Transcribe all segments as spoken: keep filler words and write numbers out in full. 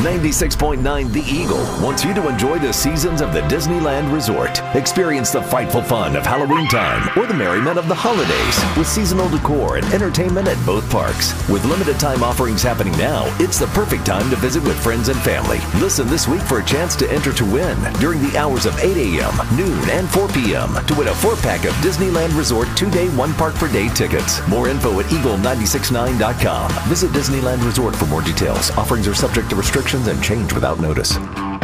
ninety-six point nine The Eagle wants you to enjoy the seasons of the Disneyland Resort. Experience the frightful fun of Halloween time or the merriment of the holidays with seasonal decor and entertainment at both parks. With limited time offerings happening now, it's the perfect time to visit with friends and family. Listen this week for a chance to enter to win during the hours of eight a.m., noon, and four p.m. to win a four-pack of Disneyland Resort two-day, one-park-per-day tickets. More info at eagle nine six nine dot com. Visit Disneyland Resort for more details. Offerings are subject to restrictions and change without notice.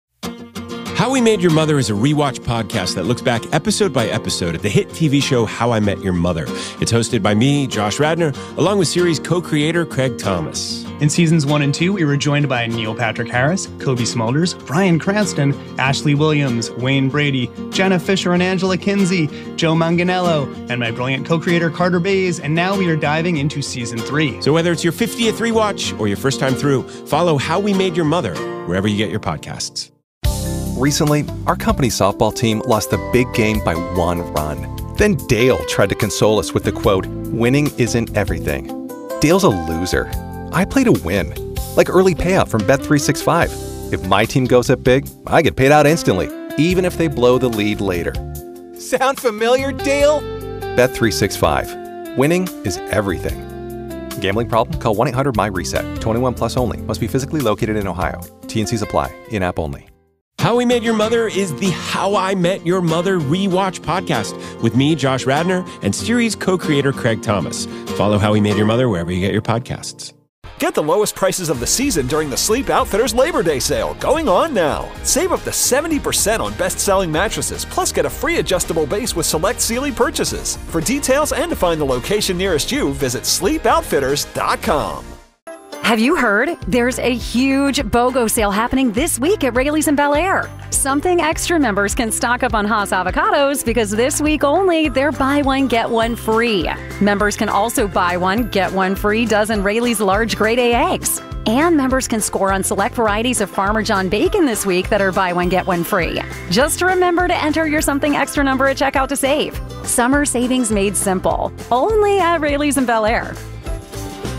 How We Made Your Mother is a rewatch podcast that looks back episode by episode at the hit T V show How I Met Your Mother. It's hosted by me, Josh Radnor, along with series co-creator Craig Thomas. In seasons one and two, we were joined by Neil Patrick Harris, Kobe Smulders, Bryan Cranston, Ashley Williams, Wayne Brady, Jenna Fisher and Angela Kinsey, Joe Manganiello, and my brilliant co-creator Carter Bays, and now we are diving into season three. So whether it's your fiftieth rewatch or your first time through, follow How We Made Your Mother wherever you get your podcasts. Recently, our company's softball team lost the big game by one run. Then Dale tried to console us with the quote, "Winning isn't everything." Dale's a loser. I play to win, like early payout from Bet three sixty-five. If my team goes up big, I get paid out instantly, even if they blow the lead later. Sound familiar, Dale? Bet three sixty-five. Winning is everything. Gambling problem? Call one eight hundred M Y reset. twenty-one plus only. Must be physically located in Ohio. T and Cs apply. In-app only. How We Met Your Mother is the How I Met Your Mother rewatch podcast with me, Josh Radnor, and series co-creator Craig Thomas. Follow How We Made Your Mother wherever you get your podcasts. Get the lowest prices of the season during the Sleep Outfitters Labor Day sale, going on now. Save up to seventy percent on best-selling mattresses, plus get a free adjustable base with select Sealy purchases. For details and to find the location nearest you, visit sleep outfitters dot com. Have you heard? There's a huge BOGO sale happening this week at Raley's in Bel Air. Something Extra members can stock up on Haas avocados because this week only they're buy one, get one free. Members can also buy one, get one free dozen Raley's large grade A eggs. And members can score on select varieties of Farmer John bacon this week that are buy one, get one free. Just remember to enter your Something Extra number at checkout to save. Summer savings made simple. Only at Raley's in Bel Air.